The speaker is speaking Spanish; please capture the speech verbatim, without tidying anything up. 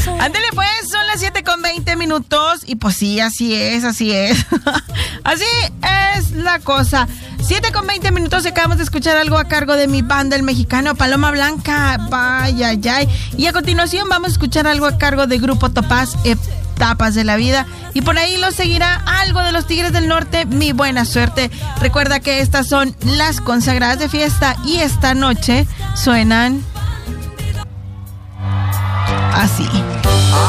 Ándale pues, son las siete con veinte minutos y pues sí, así es, así es. Así es la cosa. siete con veinte minutos, acabamos de escuchar algo a cargo de mi banda, el mexicano Paloma Blanca. Vaya, ya. Y a continuación vamos a escuchar algo a cargo de Grupo Topaz, Etapas de la Vida. Y por ahí lo seguirá algo de los Tigres del Norte, Mi Buena Suerte. Recuerda que estas son las consagradas de fiesta y esta noche suenan así.